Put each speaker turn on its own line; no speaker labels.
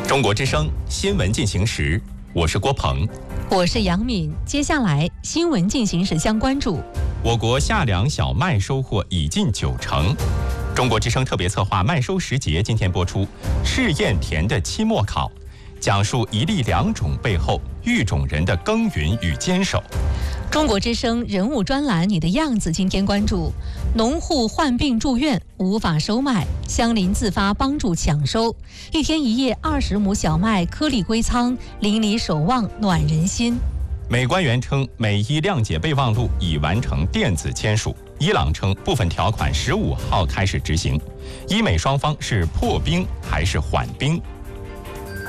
中国之声新闻进行时，我是郭鹏，
我是杨敏。接下来新闻进行时将关注：
我国夏粮小麦收获已近90%。中国之声特别策划麦收时节今天播出试验田的期末考，讲述一粒两种背后育种人的耕耘与坚守。
中国之声人物专栏你的样子今天关注：农户患病住院无法收麦，乡邻自发帮助抢收，一天一夜20亩小麦颗粒归仓，邻里守望暖人心。
美官员称美伊谅解备忘录已完成电子签署，伊朗称部分条款15号开始执行。伊美双方是破冰还是缓冰？